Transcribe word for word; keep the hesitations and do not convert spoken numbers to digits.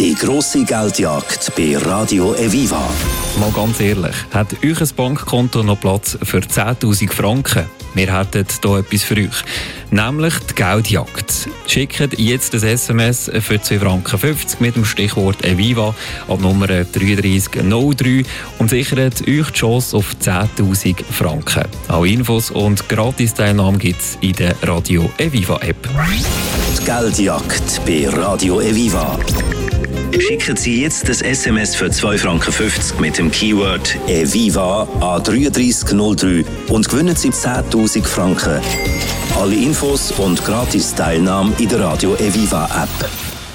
Die grosse Geldjagd bei Radio Eviva. Mal ganz ehrlich, hat euch ein Bankkonto noch Platz für zehntausend Franken? Wir hätten hier etwas für euch, nämlich die Geldjagd. Schickt jetzt ein S M S für zwei Franken fünfzig mit dem Stichwort Eviva an die Nummer drei drei null drei und sichert euch die Chance auf zehntausend Franken. Alle Infos und Gratis-Teilnahme gibt es in der Radio Eviva App. Die Geldjagd bei Radio Eviva. Schicken Sie jetzt das S M S für zwei Franken fünfzig mit dem Keyword Eviva an drei drei null drei und gewinnen Sie zehntausend Franken. Alle Infos und Gratis-Teilnahme in der Radio Eviva App.